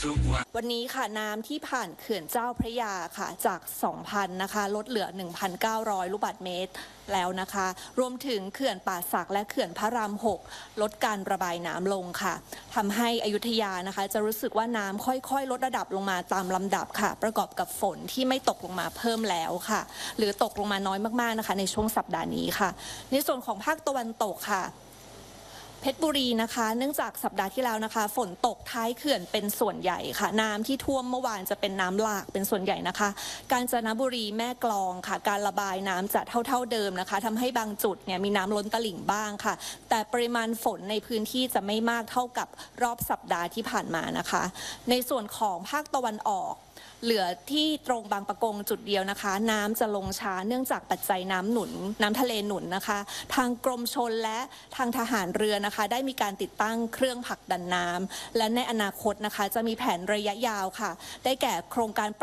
วันนี้ค่ะน้ำที่ผ่านเขื่อนเจ้าพระยาค่ะจาก 2,000 นะคะลดเหลือ 1,900 ลูกบาศก์เมตรแล้วนะคะรวมถึงเขื่อนป่าสักและเขื่อนพระราม 6 ลดการระบายน้ำลงค่ะทำให้อยุธยานะคะจะรู้สึกว่าน้ำค่อยๆลดระดับลงมาตามลำดับค่ะประกอบกับฝนที่ไม่ตกลงมาเพิ่มแล้วค่ะหรือตกลงมาน้อยมากๆนะคะในช่วงสัปดาห์นี้ค่ะในส่วนของภาคตะวันตกค่ะเพชรบุรีนะคะเนื่องจากสัปดาห์ที่แล้วนะคะฝนตกท้ายเขื่อนเป็นส่วนใหญ่ค่ะน้ำที่ท่วมเมื่อวานจะเป็นน้ำหลากเป็นส่วนใหญ่นะคะกาญจนบุรีแม่กลองค่ะการระบายน้ำจะเท่าเดิมนะคะทำให้บางจุดเนี่ยมีน้ำล้นตลิ่งบ้างค่ะแต่ปริมาณฝนในพื้นที่จะไม่มากเท่ากับรอบสัปดาห์ที่ผ่านมานะคะในส่วนของภาคตะวันออกเหลือที่ตรงบางปะกงจุดเดียวนะคะน้ำจะลงช้าเนื่องจากปัจจัยน้ำทะเลหนุนนะคะทางกรมชลและทางทหารเรือนะคะได้มีการติดตั้งเครื่องผลักดันน้ำและในอนาคตนะคะจะมีแผนระยะยาวค่ะได้แก่โครงการ